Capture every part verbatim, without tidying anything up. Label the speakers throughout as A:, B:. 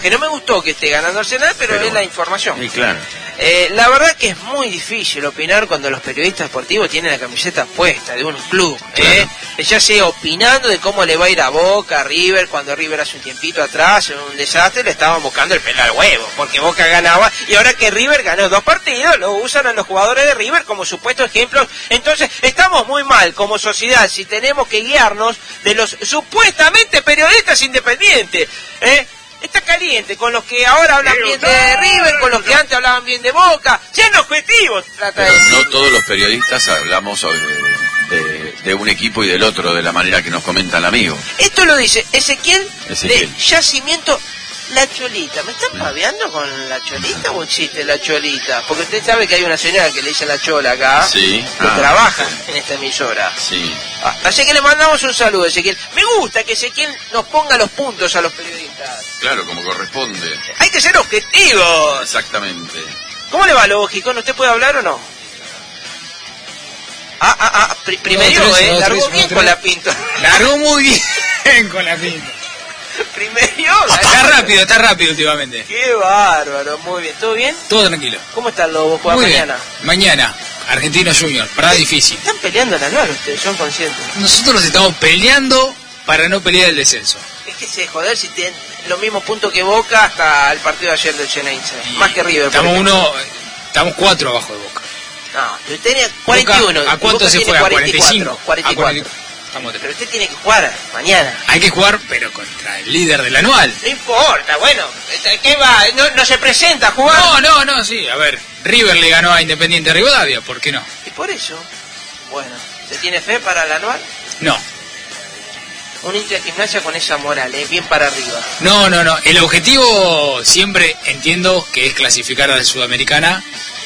A: Que no me gustó que esté ganando Arsenal, pero, pero es la información.
B: Sí, claro.
A: Eh, la verdad que es muy difícil opinar cuando los periodistas deportivos tienen la camiseta puesta de un club.
B: Claro.
A: ¿eh? Ya sea opinando de cómo le va a ir a Boca, a River, cuando River hace un tiempito atrás, en un desastre, le estaban buscando el pelo al huevo, porque Boca ganaba, y ahora que River ganó dos partidos, lo usan a los jugadores de River como supuestos ejemplos. Entonces, estamos muy mal como sociedad si tenemos que guiarnos de los supuestamente periodistas independientes, ¿eh? Está caliente con los que ahora hablan bien de River, con los que antes hablaban bien de Boca. Sean objetivos, trata
B: Pero
A: de decir.
B: no todos los periodistas hablamos de, de, de un equipo y del otro de la manera que nos comenta el amigo.
A: Esto lo dice Ezequiel,
B: Ezequiel.
A: de Yacimiento La Cholita. ¿Me están paveando con La Cholita o existe La Cholita? Porque usted sabe que hay una señora que le dice La Chola acá,
B: Sí.
A: que
B: Ah,
A: trabaja
B: sí.
A: en esta emisora.
B: Sí.
A: Ah, así que le mandamos un saludo, Ezequiel. Me gusta que Ezequiel nos ponga los puntos a los periodistas.
B: Claro, como corresponde.
A: Hay que ser objetivos.
B: Exactamente.
A: ¿Cómo le va, lógico? ¿Usted puede hablar o no? Ah, ah, ah, pr primero,
C: dos, tres,
A: eh,
C: dos,
A: largó
C: tres,
A: bien
C: dos,
A: con
C: tres.
A: la pinta.
C: Largó muy bien con la pinta.
A: Primero.
C: Está rápido, está rápido últimamente.
A: Qué bárbaro, muy bien. ¿Todo bien?
C: Todo tranquilo.
A: ¿Cómo está el Lobo? ¿Juega
C: Muy
A: mañana?
C: bien. Mañana, Argentino Junior, parada difícil.
A: Están peleando en la anual ustedes, son conscientes.
C: Nosotros estamos peleando para no pelear el descenso.
A: Es que se joder si tienen los mismos puntos que Boca hasta el partido de ayer del Xeneize. Más que River. por
C: Estamos
A: ejemplo.
C: uno, estamos cuatro abajo de Boca.
A: No, pero usted tiene cuarenta y uno.
C: Boca, ¿a cuánto
A: Boca
C: se
A: tiene
C: fue? ¿A
A: cuarenta y cuatro,
C: cuarenta y cinco?
A: cuarenta y cuatro.
C: A cuarenta y cuatro. Estamos
A: Pero usted tiene que jugar mañana.
C: Hay que jugar, pero contra el líder del anual.
A: No importa, bueno. ¿Qué va? ¿No, no se presenta a jugar?
C: No, no, no, sí. A ver, River le ganó a Independiente Rivadavia, ¿por qué no?
A: Y por eso, bueno, ¿se tiene fe para el anual?
C: No.
A: Un hincha de Gimnasia con esa moral, ¿eh? Bien para arriba.
C: No, no, no. El objetivo siempre entiendo que es clasificar a la Sudamericana,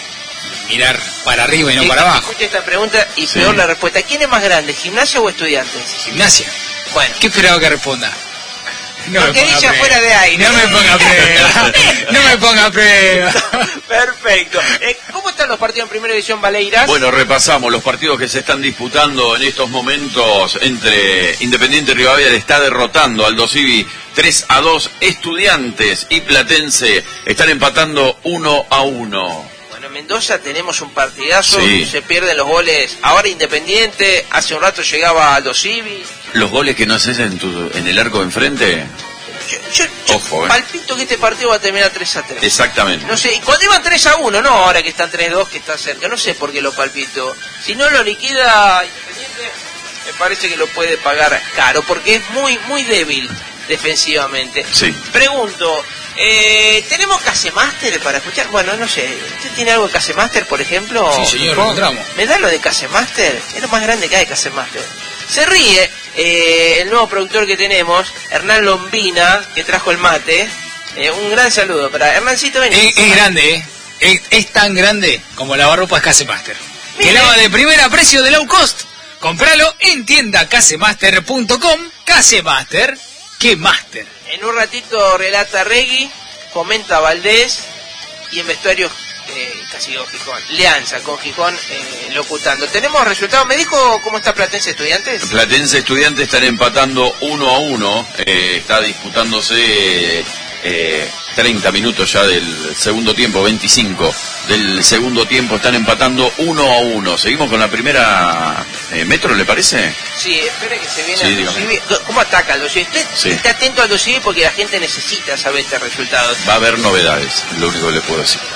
C: mirar para arriba y no
A: Eh,
C: para abajo.
A: Escuche esta pregunta y
B: Sí.
A: peor la respuesta. ¿Quién es más grande, Gimnasia o Estudiantes?
C: Gimnasia.
A: Bueno,
C: ¿Qué esperaba que responda? No
A: Porque
C: me ponga
A: dice
C: a prueba.
A: afuera de aire.
C: No me ponga a prueba. No me ponga a prueba.
A: perfecto. Eh, ¿Cómo están los partidos en Primera División, Valeiras?
B: Bueno, repasamos los partidos que se están disputando en estos momentos entre Independiente Rivadavia, le está derrotando al Aldosivi tres a dos. Estudiantes y Platense están empatando uno a uno.
A: Bueno, en Mendoza tenemos un partidazo,
B: Sí.
A: se pierden los goles. Ahora Independiente, hace un rato llegaba Aldo Civi.
B: Los goles que no haces en, tu, en el arco de enfrente,
A: Yo, yo, yo
B: Ojo, eh.
A: palpito que este partido va a terminar tres a tres.
B: exactamente.
A: No sé, y cuando iban tres a uno, no ahora que están tres a dos, que está cerca, no sé por qué lo palpito. Si no lo liquida Independiente, me parece que lo puede pagar caro, porque es muy, muy débil defensivamente.
B: Sí.
A: Pregunto, eh, ¿tenemos Casemaster para escuchar? Bueno, no sé, ¿usted tiene algo de Casemaster, por ejemplo?
C: Sí, señor, lo encontramos.
A: ¿Me da lo de Casemaster? Es lo más grande que hay, Casemaster. Se ríe eh, el nuevo productor que tenemos, Hernán Lombina, que trajo el mate. Eh, un gran saludo para Hernancito. Ven.
C: Es, es grande, ¿eh? Es, es tan grande como lavarropas Casemaster. Que
A: Mire.
C: lava de primera a precio de low cost. Compralo en tienda casemaster punto com. Casemaster, que master.
A: En un ratito relata Regui, comenta Valdés y en vestuario eh, casi con Gijón. Leanza con Gijón eh, locutando. Tenemos resultados. ¿Me dijo cómo está Platense Estudiantes?
B: Platense Estudiantes están empatando uno a uno. Eh, está disputándose eh, treinta minutos ya del segundo tiempo, veinticinco del segundo tiempo. Están empatando uno a uno. Seguimos con la primera eh, metro, ¿le parece?
A: Sí, espere que se viene
B: Sí,
A: Aldo
B: dígame.
A: Civi. ¿Cómo ataca Aldo Civi? Usted
B: Sí.
A: esté atento a Aldo Civi porque la gente necesita saber este resultado.
B: Va a haber novedades, lo único que le puedo decir,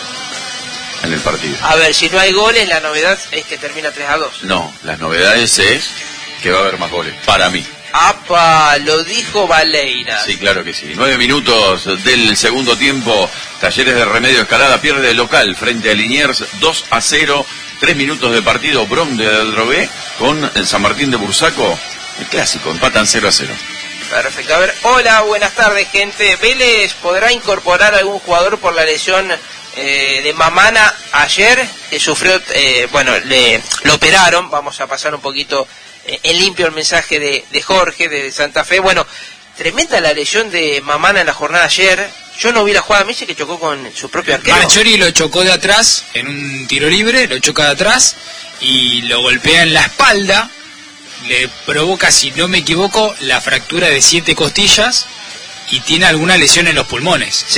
B: en el partido.
A: A ver, si no hay goles, la novedad es que termina tres a dos.
B: No, las novedades es que va a haber más goles, para mí.
A: ¡Apa! Lo dijo Valeira.
B: Sí, claro que sí. Nueve minutos del segundo tiempo. Talleres de Remedio Escalada pierde el local frente a Liniers dos a cero. Tres minutos de partido. Brom de Adrogué con el San Martín de Bursaco. El clásico. Empatan cero a cero.
A: Perfecto. A ver, hola, buenas tardes, gente. ¿Vélez podrá incorporar algún jugador por la lesión eh, de Mamana ayer? Que sufrió, eh, bueno, le, lo operaron. Vamos a pasar un poquito eh, en limpio el mensaje de, de Jorge, de Santa Fe. Bueno, tremenda la lesión de Mamana en la jornada ayer. Yo no vi la jugada, me dice que chocó con su propio arquero.
C: Marchori lo chocó de atrás en un tiro libre, lo choca de atrás y lo golpea en la espalda. Le provoca, si no me equivoco, la fractura de siete costillas y tiene alguna lesión en los pulmones.